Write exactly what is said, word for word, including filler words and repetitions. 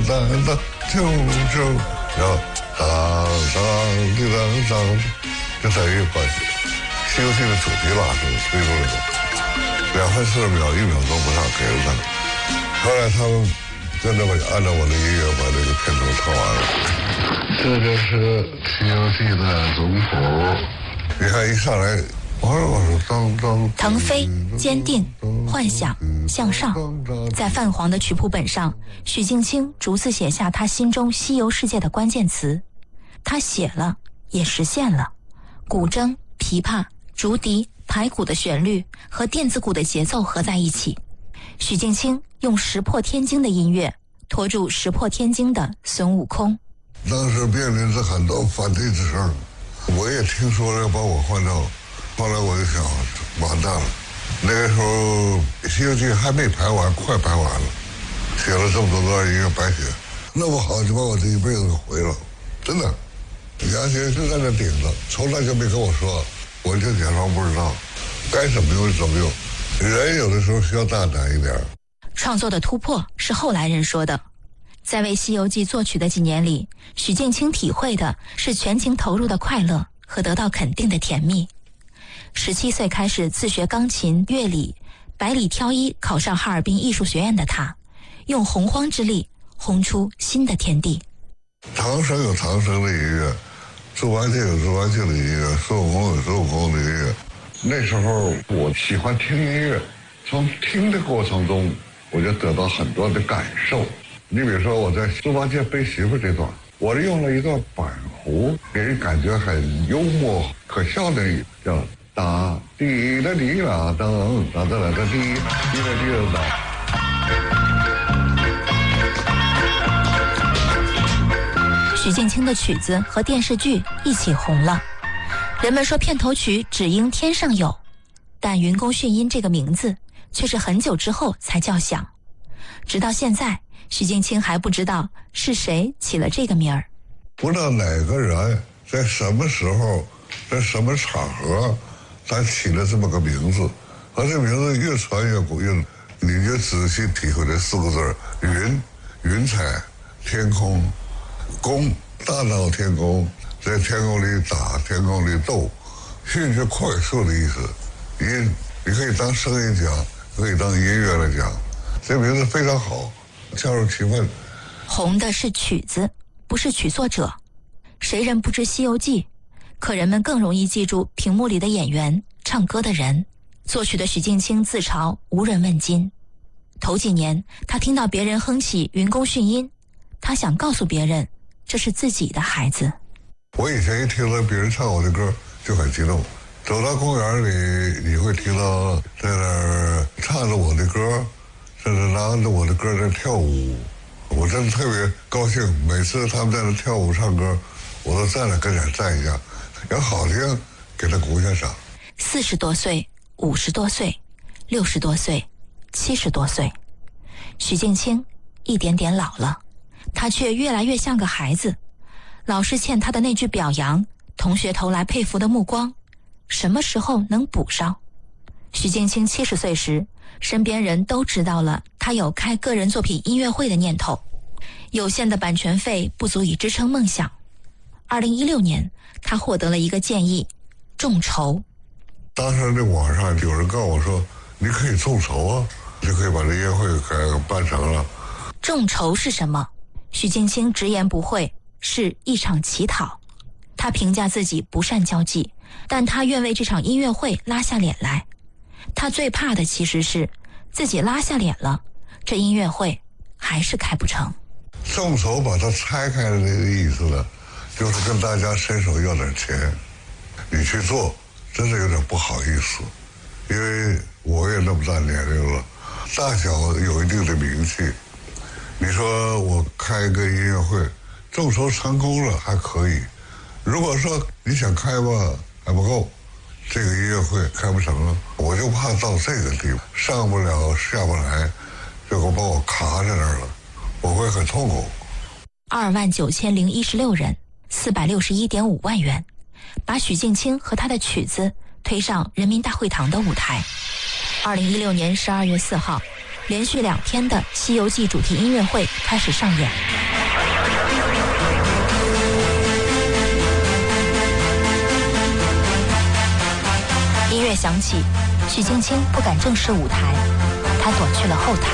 当当就就然后当当当当，这等于把《西游记》的主题拉出来推出来的，两分四十秒，一秒钟不上给了他们。后来他们真的把按照我的音乐把这个片头唱完了。这就是《西游记》的总谱。你看一上来，我说我说当当。 腾飞、坚定、幻想、向上，在泛黄的曲谱本上，许镜清逐字写下他心中西游世界的关键词。他写了，也实现了。古筝、琵琶、竹笛、排鼓的旋律和电子鼓的节奏合在一起，许镜清用石破天惊的音乐拖住石破天惊的孙悟空。 当时面临着很多反对之声，我也听说了要把我换掉，后来我就想完蛋了。那个时候《西游记》还没排完，快排完了，写了这么多段音乐白写，那不好就把我这一辈子给毁了，真的。杨杰就在那顶着，从来就没跟我说，我就假装不知道，该怎么用怎么用。人有的时候需要大胆一点。 创作的突破是后来人说的，在为《西游记》作曲的几年里，许镜清体会的是全情投入的快乐和得到肯定的甜蜜。十七岁开始自学钢琴、乐理，百里挑一考上哈尔滨艺术学院的他，用洪荒之力轰出新的天地。 唐僧有唐僧的音乐，猪八戒有猪八戒的音乐，孙悟空有孙悟空的音乐。那时候我喜欢听音乐，从听的过程中我就得到很多的感受。你比如说我在猪八戒背媳妇这段，我用了一段板胡，给人感觉很幽默可笑的，叫哒滴啦滴啦噔哒哒啦哒滴滴啦滴啦哒。 许镜清的曲子和电视剧一起红了，人们说片头曲只应天上有，但云宫迅音这个名字却是很久之后才叫响。直到现在，许镜清还不知道是谁起了这个名儿。 不知道哪个人在什么时候，在什么场合，他起了这么个名字，而这名字越传越古越，你就仔细体会这四个字：云、云彩、天空。宫，大闹天宫，在天宫里打，天宫里斗，迅是快速的意思。音，你可以当声音讲，可以当音乐来讲。这名字非常好，恰如其分。 红的是曲子，不是曲作者。谁人不知《西游记》？可人们更容易记住屏幕里的演员、唱歌的人。作曲的许镜清自嘲无人问津。头几年，他听到别人哼起云宫迅音，他想告诉别人，这是自己的孩子。 我以前一听到别人唱我的歌就很激动，走到公园里你会听到在那儿唱着我的歌，在那拿着我的歌在跳舞，我真的特别高兴。每次他们在那跳舞唱歌，我都站着跟前站一下，要好听给他鼓一下掌。 四十多岁、五十多岁、六十多岁、七十多岁，许镜清一点点老了，他却越来越像个孩子。老师欠他的那句表扬，同学投来佩服的目光，什么时候能补上？许镜清七十岁时，身边人都知道了他有开个人作品音乐会的念头，有限的版权费不足以支撑梦想。二零一六年，他获得了一个建议，众筹。 当时在网上有人告我说，你可以众筹啊，就可以把这音乐会给办成了。 众筹是什么？许镜清直言不讳，是一场乞讨。他评价自己不善交际，但他愿为这场音乐会拉下脸来。他最怕的其实是自己拉下脸了，这音乐会还是开不成。 众筹把它拆开的那个意思呢，就是跟大家伸手要点钱，你去做，真的有点不好意思，因为我也那么大年龄了，大小有一定的名气。你说我开一个音乐会，众筹成功了还可以，如果说你想开吧还不够，这个音乐会开不成了，我就怕到这个地步，上不了下不来，结果把我卡在那儿了，我会很痛苦。 二万九千零一十六人，四百六十一点五万元，把许镜清和他的曲子推上人民大会堂的舞台。二零一六年十二月四号， 连续两天的《西游记》主题音乐会开始上演。音乐响起，许镜清不敢正视舞台，他躲去了后台。